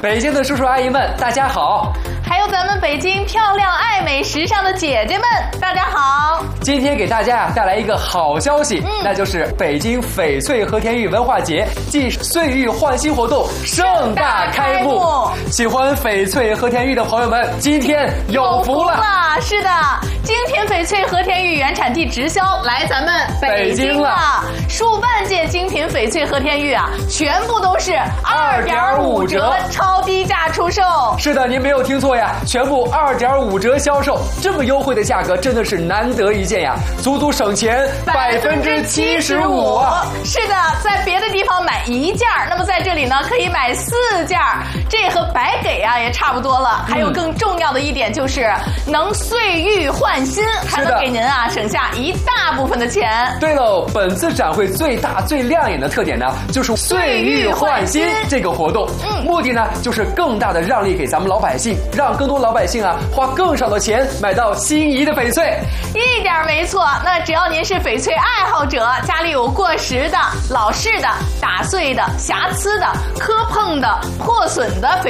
北京的叔叔阿姨们，大家好！ 还有咱们北京漂亮、爱美、时尚的姐姐们，大家好！ 今天给大家带来一个好消息，那就是北京翡翠和田玉文化节暨岁玉焕新活动盛大开幕。喜欢翡翠和田玉的朋友们，今天有福了！ 是的，精品翡翠和田玉原产地直销来咱们北京了，数万件精品翡翠和田玉啊，全部都是2.5折超低价出售。 是的，您没有听错呀，全部2.5折销售，这么优惠的价格真的是难得一见呀，足足省钱75%啊！ 是的，在别的地方买1件，那么在这里呢可以买4件，这和白给啊也差不多了。还有更重要的一点就是能岁玉焕新，还能给您啊省下一大部分的钱。 对喽，本次展会最大最亮眼的特点呢，就是岁玉焕新这个活动，目的呢就是更大的让利给咱们老百姓，让更多老百姓啊花更少的钱买到心仪的翡翠。 一点没错，那只要您是翡翠爱好者，家里有过时的、老式的、打碎的、瑕疵的、磕碰的、破损的翡